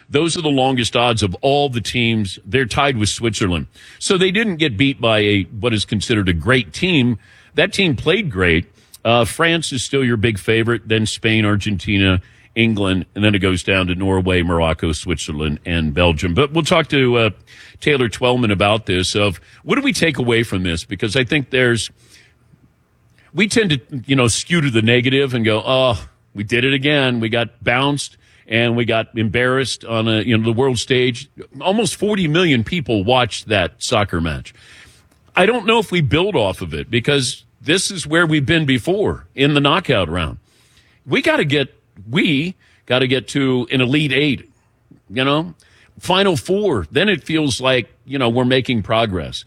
Those are the longest odds of all the teams. They're tied with Switzerland. So they didn't get beat by what is considered a great team. That team played great. France is still your big favorite, then Spain, Argentina, England, and then it goes down to Norway, Morocco, Switzerland, and Belgium. But we'll talk to Taylor Twellman about this, of what do we take away from this? Because I think we tend to, skew to the negative and go, oh, we did it again. We got bounced. And we got embarrassed on the world stage. Almost 40 million people watched that soccer match. I don't know if we build off of it, because this is where we've been before in the knockout round. We got to get to an Elite Eight, Final Four. Then it feels like, we're making progress.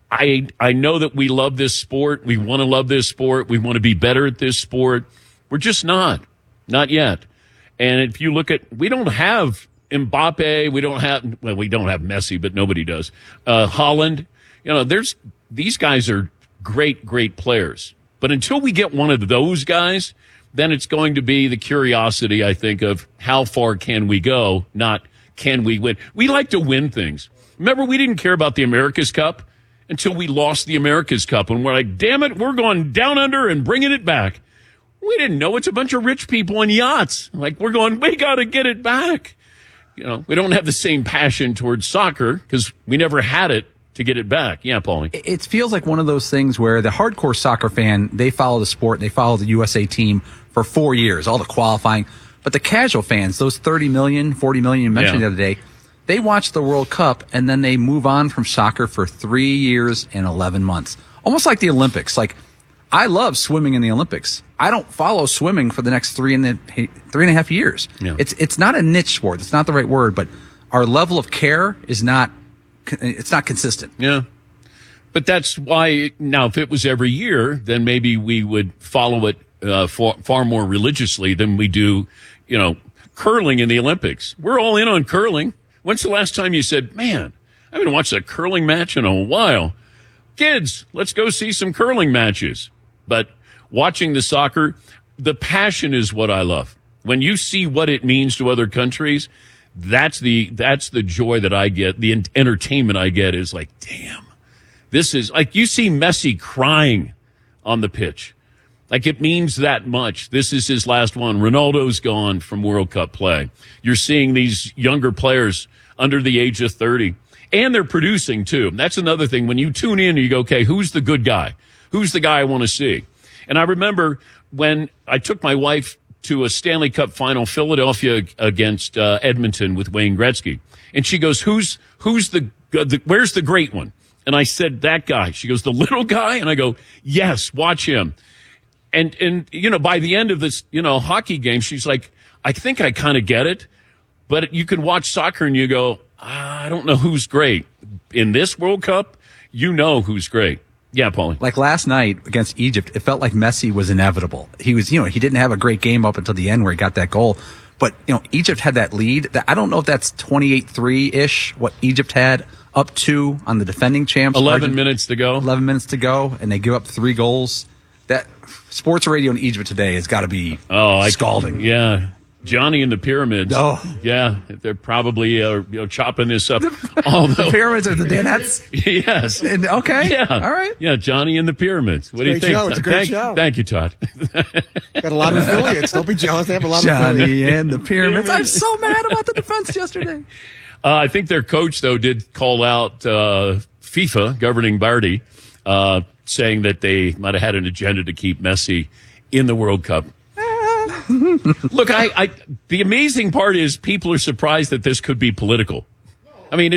I know that we love this sport. We want to love this sport. We want to be better at this sport. We're just not yet. And if you look at, we don't have Mbappe, we don't have Messi, but nobody does. Holland, these guys are great players. But until we get one of those guys, then it's going to be the curiosity, I think, of how far can we go, not can we win. We like to win things. Remember, we didn't care about the America's Cup until we lost the America's Cup. And we're like, damn it, we're going down under and bringing it back. We didn't know it's a bunch of rich people on yachts. Like, we're going, we got to get it back. We don't have the same passion towards soccer because we never had it to get it back. Yeah, Paulie. It feels like one of those things where the hardcore soccer fan, they follow the sport, they follow the USA team for 4 years, all the qualifying. But the casual fans, those 30 million, 40 million you mentioned the other day, they watch the World Cup and then they move on from soccer for 3 years and 11 months. Almost like the Olympics. Like, I love swimming in the Olympics. I don't follow swimming for the next 3.5 years. Yeah. It's not a niche sport. It's not the right word, but our level of care is not consistent. Yeah. But that's why now, if it was every year, then maybe we would follow it far more religiously than we do, curling in the Olympics. We're all in on curling. When's the last time you said, man, I haven't watched a curling match in a while? Kids, let's go see some curling matches. But watching the soccer, the passion is what I love. When you see what it means to other countries, that's the joy that I get. The entertainment I get is like, damn, this is like, you see Messi crying on the pitch. Like, it means that much. This is his last one. Ronaldo's gone from World Cup play. You're seeing these younger players under the age of 30. And they're producing, too. That's another thing. When you tune in, you go, okay, who's the good guy? Who's the guy I want to see? And I remember when I took my wife to a Stanley Cup final, Philadelphia against Edmonton with Wayne Gretzky. And she goes, where's the great one? And I said, that guy. She goes, the little guy? And I go, yes, watch him. And by the end of this, hockey game, she's like, I think I kind of get it. But you can watch soccer and you go, I don't know who's great. In this World Cup, who's great. Yeah, Paulie. Like last night against Egypt, it felt like Messi was inevitable. He was, he didn't have a great game up until the end where he got that goal. But, Egypt had that lead. I don't know if that's 28-3-ish, what Egypt had up to on the defending champs. 11 minutes to go. 11 minutes to go, and they give up 3 goals. That sports radio in Egypt today has got to be scalding. Yeah. Johnny and the Pyramids. Oh. Yeah, they're probably chopping this up. The Pyramids are the Danettes? Yes. Okay. Yeah. All right. Yeah, Johnny and the Pyramids. What do you think? It's a great show. Thank you, Todd. Got a lot of affiliates. Don't be jealous. They have a lot of affiliates. Johnny and the Pyramids. I'm so mad about the defense yesterday. I think their coach, though, did call out FIFA governing body, saying that they might have had an agenda to keep Messi in the World Cup. Look, the amazing part is people are surprised that this could be political. I mean,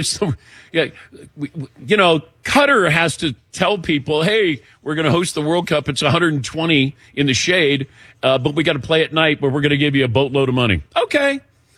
Qatar has to tell people, hey, we're going to host the World Cup. It's 120 in the shade, but we got to play at night where we're going to give you a boatload of money. Okay.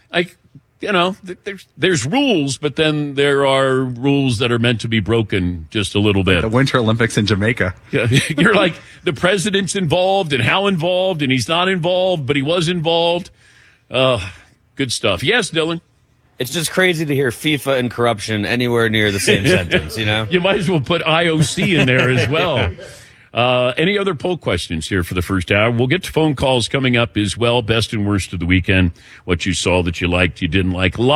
There's rules, but then there are rules that are meant to be broken just a little bit. The Winter Olympics in Jamaica. You're like, the president's involved, and how involved, and he's not involved, but he was involved. Good stuff. Yes, Dylan? It's just crazy to hear FIFA and corruption anywhere near the same sentence, You might as well put IOC in there as well. Any other poll questions here for the first hour? We'll get to phone calls coming up as well. Best and worst of the weekend. What you saw that you liked, you didn't like.